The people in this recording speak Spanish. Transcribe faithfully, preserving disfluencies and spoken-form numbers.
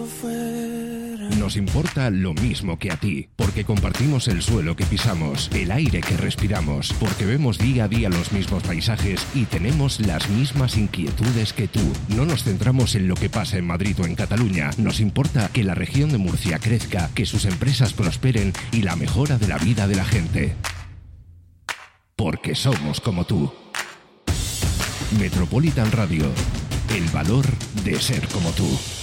fuera. Nos importa lo mismo que a ti, porque compartimos el suelo que pisamos, el aire que respiramos, porque vemos día a día los mismos paisajes y tenemos las mismas inquietudes que tú. No nos centramos en lo que pasa en Madrid o en Cataluña. Nos importa que la región de Murcia crezca, que sus empresas prosperen y la mejora de la vida de la gente. Porque somos como tú. Metropolitan Radio. El valor de ser como tú.